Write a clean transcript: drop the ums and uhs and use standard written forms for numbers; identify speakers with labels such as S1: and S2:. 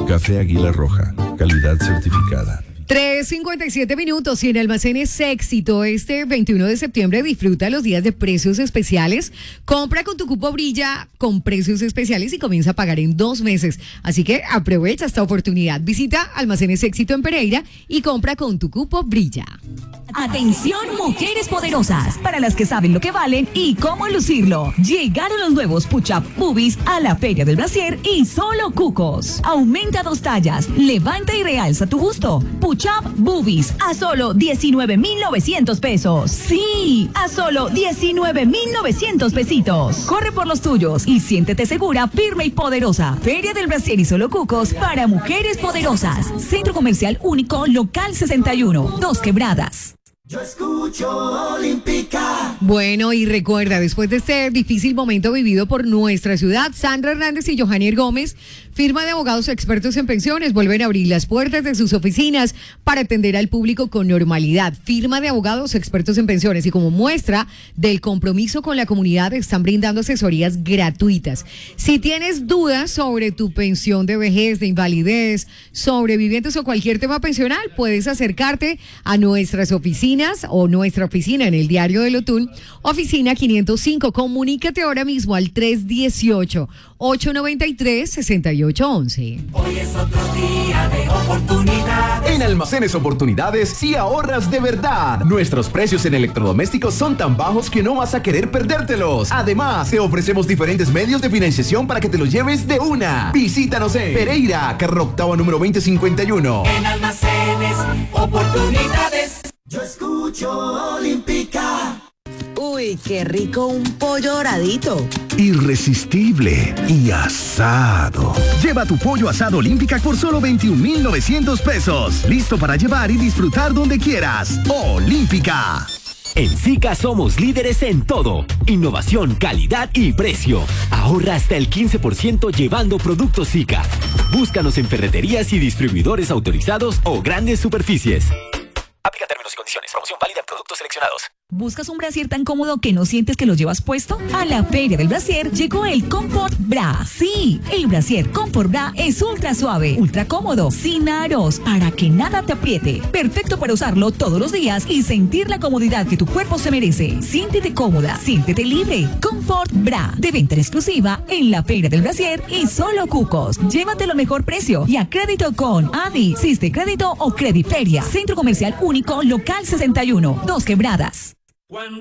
S1: Café Águila Roja, calidad certificada.
S2: 3:57 minutos y en Almacenes Éxito este 21 de septiembre disfruta los días de precios especiales. Compra con tu cupo Brilla con precios especiales y comienza a pagar en 2 meses. Así que aprovecha esta oportunidad. Visita Almacenes Éxito en Pereira y compra con tu cupo Brilla.
S3: Atención, mujeres poderosas, para las que saben lo que valen y cómo lucirlo. Llegaron los nuevos Push-Up Boobies a la Feria del Brasier y solo cucos. Aumenta 2 tallas, levanta y realza tu gusto. Push-Up Boobies a solo 19,900 pesos. Sí, a solo 19,900 pesitos. Corre por los tuyos y siéntete segura, firme y poderosa. Feria del Brasier y solo cucos para mujeres poderosas. Centro Comercial Único, Local 61, Dos Quebradas.
S4: Yo escucho Olímpica.
S2: Bueno, y recuerda, después de este difícil momento vivido por nuestra ciudad, Sandra Hernández y Johanier Gómez, firma de abogados expertos en pensiones, vuelven a abrir las puertas de sus oficinas para atender al público con normalidad. Firma de abogados expertos en pensiones y como muestra del compromiso con la comunidad están brindando asesorías gratuitas. Si tienes dudas sobre tu pensión de vejez, de invalidez, sobrevivientes o cualquier tema pensional, puedes acercarte a nuestras oficinas o nuestra oficina en el Diario del Otún, oficina 505. Comunícate ahora mismo al 318-893-6811.
S4: Hoy es otro día de oportunidades.
S5: En Almacenes Oportunidades sí ahorras de verdad. Nuestros precios en electrodomésticos son tan bajos que no vas a querer perdértelos. Además, te ofrecemos diferentes medios de financiación para que te los lleves de una. Visítanos en Pereira, carrera octava número 2051.
S4: En Almacenes Oportunidades. Yo escucho Olímpica.
S6: Uy, qué rico un pollo doradito.
S7: Irresistible y asado. Lleva tu pollo asado Olímpica por solo 21,900 pesos. Listo para llevar y disfrutar donde quieras. Olímpica.
S8: En Zika somos líderes en todo. Innovación, calidad y precio. Ahorra hasta el 15% llevando productos Zika. Búscanos en ferreterías y distribuidores autorizados o grandes superficies. Aplica términos y condiciones. Promoción válida en productos seleccionados.
S3: ¿Buscas un brasier tan cómodo que no sientes que lo llevas puesto? A la Feria del Brasier llegó el Comfort Bra. Sí, el brasier Comfort Bra es ultra suave, ultra cómodo, sin aros, para que nada te apriete. Perfecto para usarlo todos los días y sentir la comodidad que tu cuerpo se merece. Siéntete cómoda, siéntete libre. Comfort Bra, de venta exclusiva en la Feria del Brasier y solo cucos. Llévatelo al mejor precio y a crédito con Adi, Siste Crédito o Crediferia. Centro Comercial Único, Local 61, Dos Quebradas.